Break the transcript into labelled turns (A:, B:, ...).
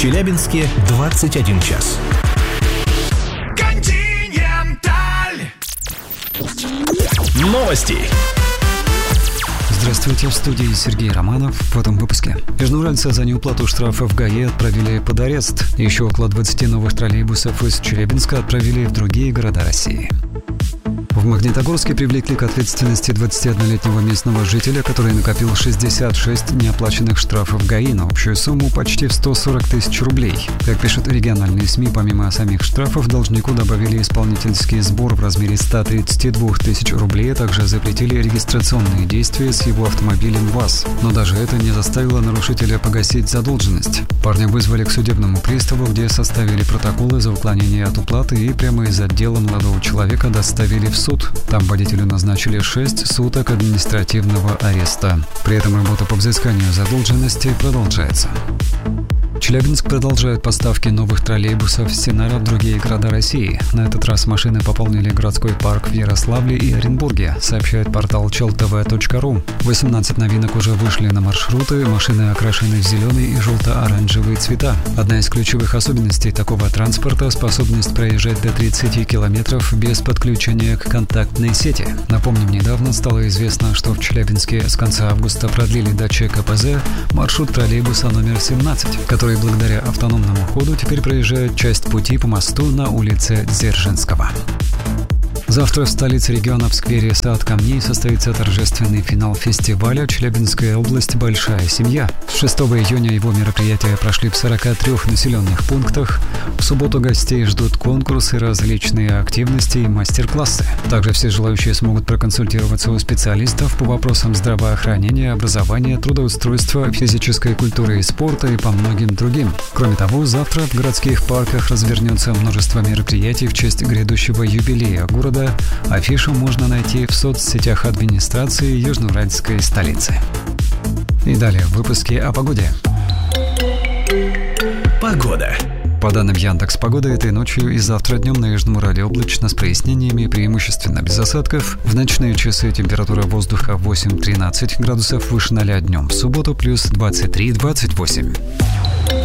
A: Челябинске 21 час. Новости.
B: Здравствуйте, в студии Сергей Романов. В этом выпуске. Южноуральца за неуплату штрафа в ГАИ отправили под арест. Еще около 20 новых троллейбусов из Челябинска отправили в другие города России. В Магнитогорске привлекли к ответственности 21-летнего местного жителя, который накопил 66 неоплаченных штрафов ГАИ на общую сумму почти в 140 тысяч рублей. Как пишут региональные СМИ, помимо самих штрафов, должнику добавили исполнительский сбор в размере 132 тысяч рублей, а также запретили регистрационные действия с его автомобилем ВАЗ. Но даже это не заставило нарушителя погасить задолженность. Парня вызвали к судебному приставу, где составили протоколы за уклонение от уплаты и прямо из отдела молодого человека доставили в суд. Там водителю назначили 6 суток административного ареста. При этом работа по взысканию задолженности продолжается. Челябинск продолжает поставки новых троллейбусов Синара в другие города России. На этот раз машины пополнили городской парк в Ярославле и Оренбурге, сообщает портал cheltv.ru. 18 новинок уже вышли на маршруты, машины окрашены в зеленый и желто-оранжевые цвета. Одна из ключевых особенностей такого транспорта – способность проезжать до 30 километров без подключения к контактной сети. Напомним, недавно стало известно, что в Челябинске с конца августа продлили до ЧКПЗ маршрут троллейбуса номер 17, который благодаря автономному ходу теперь проезжает часть пути по мосту на улице Дзержинского. Завтра в столице региона в сквере «Сад камней» состоится торжественный финал фестиваля «Челябинская область. Большая семья». С 6 июня его мероприятия прошли в 43 населенных пунктах. В субботу гостей ждут конкурсы, различные активности и мастер-классы. Также все желающие смогут проконсультироваться у специалистов по вопросам здравоохранения, образования, трудоустройства, физической культуры и спорта и по многим другим. Кроме того, завтра в городских парках развернется множество мероприятий в честь грядущего юбилея города. Афишу можно найти в соцсетях администрации южноуральской столицы. И далее в выпуске о погоде.
A: Погода.
B: По данным Яндекс.Погоды, этой ночью и завтра днем на Южном Урале облачно с прояснениями, преимущественно без осадков. В ночные часы температура воздуха 8-13 градусов выше 0 днем. В субботу плюс 23-28.